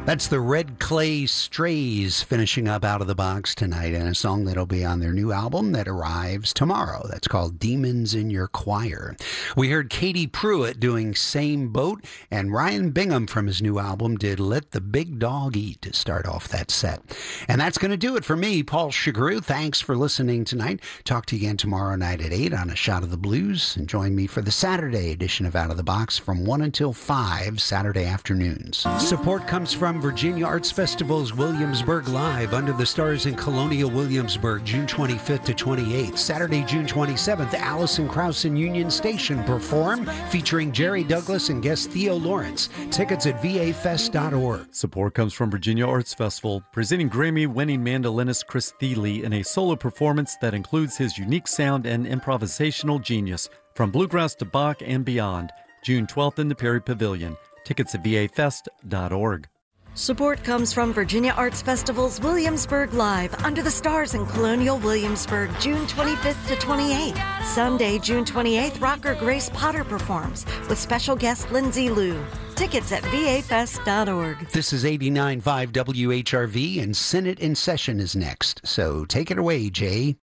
That's the Red Clay Strays finishing up Out of the Box tonight, and a song that'll be on their new album that arrives tomorrow. That's called Demons in Your Choir. We heard Katie Pruitt doing Same Boat, and Ryan Bingham from his new album did Let the Big Dog Eat to start off that set. And that's going to do it for me, Paul Chagru. Thanks for listening tonight. Talk to you again tomorrow night at 8 on A Shot of the Blues, and join me for the Saturday edition of Out of the Box from 1 until 5 Saturday afternoons. Support comes from Virginia Arts Festival's Williamsburg Live Under the Stars in Colonial Williamsburg, June 25th to 28th. Saturday, June 27th, Allison Krauss and Union Station perform, featuring Jerry Douglas and guest Theo Lawrence. Tickets at vafest.org. Support comes from Virginia Arts Festival, presenting Grammy-winning mandolinist Chris Thile in a solo performance that includes his unique sound and improvisational genius, from bluegrass to Bach and beyond. June 12th in the Perry Pavilion. Tickets at vafest.org. Support comes from Virginia Arts Festival's Williamsburg Live Under the Stars in Colonial Williamsburg, June 25th to 28th. Sunday, June 28th, rocker Grace Potter performs with special guest Lindsay Liu. Tickets at vafest.org. This is 89.5 WHRV, and Senate in session is next. So take it away, Jay.